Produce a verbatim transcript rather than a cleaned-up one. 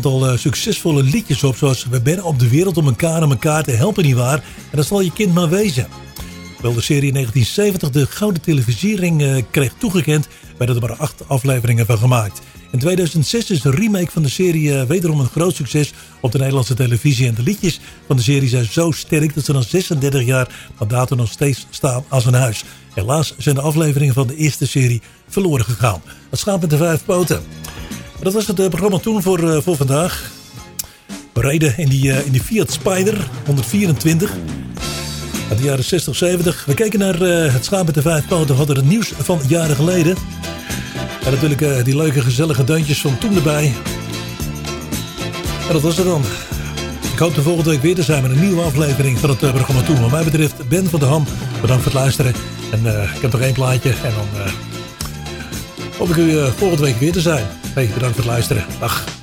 aantal uh, succesvolle liedjes op. Zoals We ben op de wereld om elkaar om elkaar te helpen, nietwaar? En dat zal je kind maar wezen. Wel de serie in negentien zeventig de Gouden Televisiering uh, kreeg toegekend, werden er maar acht afleveringen van gemaakt. In tweeduizend zes is de remake van de serie uh, wederom een groot succes op de Nederlandse televisie. En de liedjes van de serie zijn zo sterk dat ze dan zesendertig jaar na datum nog steeds staan als een huis. Helaas zijn de afleveringen van de eerste serie verloren gegaan. Het schaap met de vijf poten. Dat was het uh, programma toen voor, uh, voor vandaag. We reden in die, uh, in die Fiat Spider honderdvierentwintig. Uit de jaren zestig, zeventig. We keken naar uh, het schaap met de vijf poten. We hadden het nieuws van jaren geleden. En natuurlijk uh, die leuke gezellige deuntjes van toen erbij. En dat was het dan. Ik hoop de volgende week weer te zijn met een nieuwe aflevering van het uh, programma toen. Wat mij betreft Ben van der Ham. Bedankt voor het luisteren. En uh, ik heb nog één plaatje. En dan uh, hoop ik u uh, volgende week weer te zijn. Hey, bedankt voor het luisteren. Dag.